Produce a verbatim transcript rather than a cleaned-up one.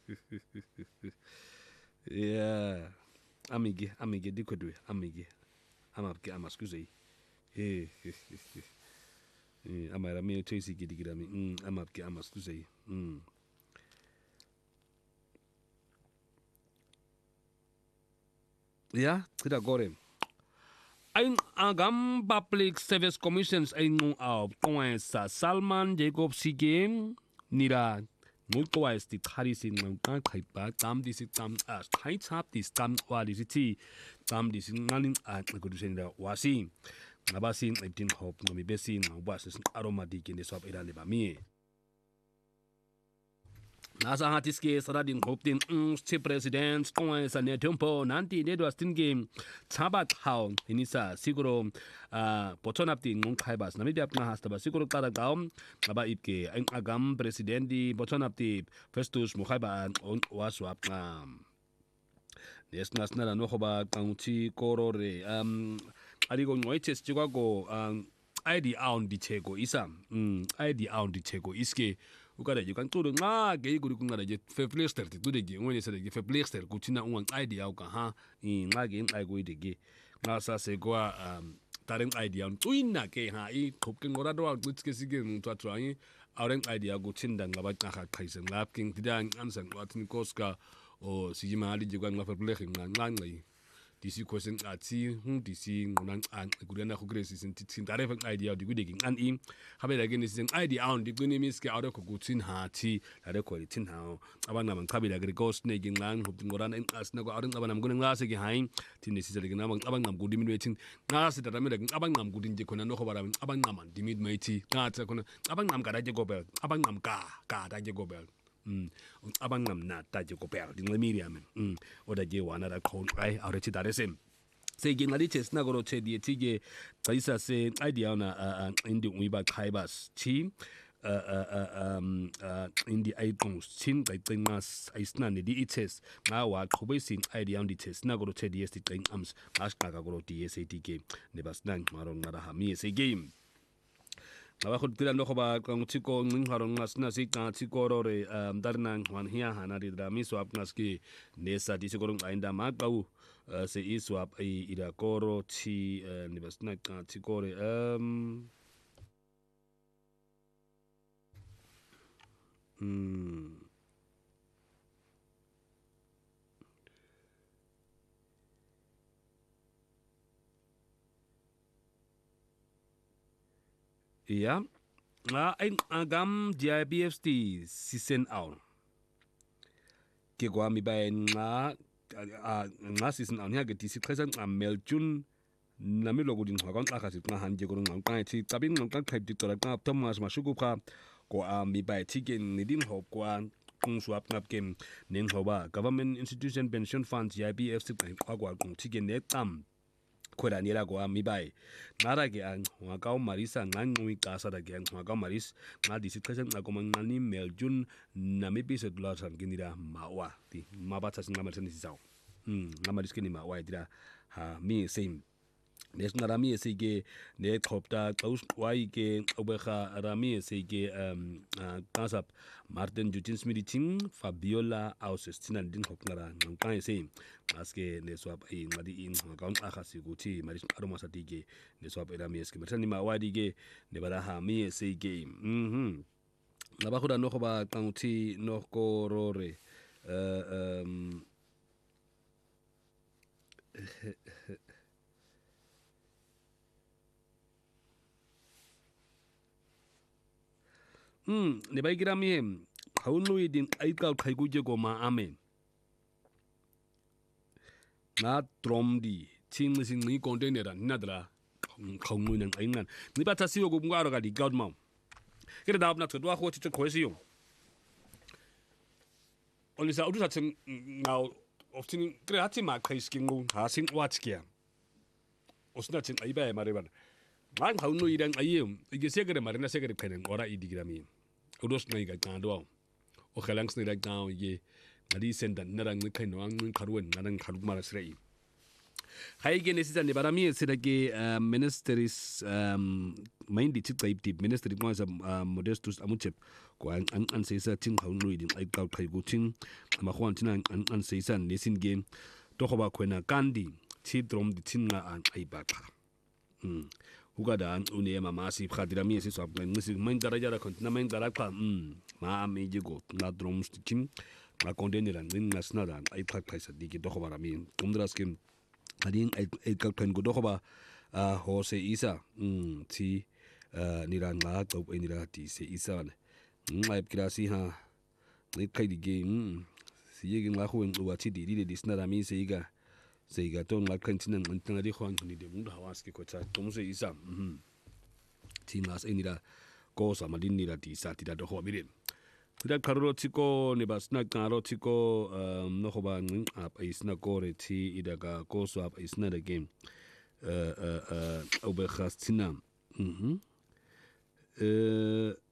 Yeah. Amigi, amigi, dikhodwe, amigi. Amapke amaskuzei. Eh. Eh, amara mi choice gidigirami. Mm, amapke amaskuzei. Mm. Yeah, kita gore. Ay agam Public Service Commissions ay nung au sa Salman Jacob Sigem nira mulko ay sti thari sin nang ka khaipa tam di si tam a thai chap di tam wa di si ti tam di sin ngaling a ko du sen da wasi ngabasin eighteen hop ngami besin ngabas aroma di kini sop ira le ba mi nasa hatis ke saradin hoptin si president kung sa netumpo nanti nedwas tin game tabat how inisa siguro uh, potonapti ngung kaibas namidi apna hasta ba siguro kada gaum aba ipke ang agam presidenti potonapti Festus Mukhaiba waswap um yes nasna no hoba kaunti korore um arigo ngoites jigwago um id aun ditego isa um id aun ditego iske ukada je kan todo nga ge guri kunga je feplester ti tude ge ngone se ge feplester kutina un idea ka ha i nga ge ai go ide nga sa se go um taren idea tuina ke ha i khop ke ngora do gut ke sige twa twa i auren idea go tinda nga ba ka khaisen lap king tida an san watin koska o sijima ali je nga feplech nga nga ngai disi question ati hun disi ngunan an gudana ko gresi sin tin tare fa idea di gudegi an in habe da gene sin idea on di gune miske awre ko gutin hati tare ko tin ha abana man kabi da gre ghost ne gin lan hubtin ngorana in as na ko awre abana man gune ngase gi hain tin ne sisale gina man abana gudi min wetin ngase da rame da abana gudin je ko na no ko bara abana man di mid maiti ngata ko abana ga da je go bel abana ka ka da je go bel Mm, abangam na taje ko per din miriam mm oda je wana da kon ai aureti daresem se gin ali ches na goro che die tige kaisa se idea na indi uiba kaibas chi um indi icons chin kai tingas isna ne di ites nga wa khobe sin idea on di tes na goro che die sti tin ams as ka goro di satk ne basnan maron ngara ha mi se game abajo tira no ba con chico ngharon ngas na si ka chico rore darna wan hia hana ri drami so apnas ki nesa di sigurung ainda magau se isu ap i ira koro chi ni basna ka chico re um mm ya nga ay agam D I B F T sisen aw ke kwa mi ba nga nga sisen aw nya ke tisi khasa amel jun na mi logo din hakan ka kasi nga hanje ko nga ka ti tabin nga ka ti tora ka Thomas mashuku ka ko a mi ba ti gen ni din hop kwa kung swap ngap kem nen hoba government institution pension funds D I B F T kwa kwa kung ti gen ne tam kwera nira kwa mi bai ngara ke an ngaka marisa ngangwi kasa da ke ngaka maris ngadi sitkasen ngako mangani meljun na mi bise dollar san ginira mawa ti mabata sin ngamal sen sisao mm ngamaris ke ni mawa dira ha mi same nes ngarami sege ne khopta klaus wai ke obeha rami sege um kasap Martin Jutin Smith team Fabiola Ausestina din hop ngara ngkan se aske ne swap ai ngadi in ngam akhasi guti maris aroma satige ne swap rami eske mertani ma wadi ge ne bara ha mi sege mhm ngaba khoda no ba kanguti no ko rore um Hmm, ne bai gira mi haunu idin aikal khaiguje go ma amen. Na tromdi tin sin ni container na dra khonu nang aingan. Ni bata siyo go ngaro ga di god mam. Kira da abna to do ho ti ko siyo. Oli sa udu sa tin ngau oftin kira hati ma kai skingu ha sin watkia. Osna tin ai ba mare ban. Lang haunu idan ayem ige segere mare na segere kenen ora idigira mi. Udos na iga kando o khalangs ni dag down ye ngadi senda narang ni kaino ang karuan narang karu mara srei ga e kene sitsa ne bara mi tsela ke ministries um mainly tsi qaib ministry kwasa Modestus Amuchep ko an an seyisa tin khawnqidi xa iqa qhay kuthing amahwan thina an an seyisa nesin game to go ba khona kandi thi drom di thinga an ayibaxa mm ukada an une mama si khadira mi siswa nqisi mayindara jara kontina mayindara xa mm ma ameje go na drom stin la condenera nqina snada ayiqhaqhaisa diki to go bara mi umdras ke adin ay kapten go dogo ba Jose Isa mm ti niranga qo enira ti se Isa ne ngai klasi ha ngai kai di game si yegi nga ho nqwa ti di di disna mi se iga se iga to nga kantina nqinga di khwan ni de mundu hawaski ko tsa to se Isa mm ti ngas enira ko sa madin nira ti sa ti da dogo mi Tida karolo tiko ne basna karo tiko um no ba ngin ap isna kore ti idaga koso ap isna the game uh uh uh obergastina mhm eh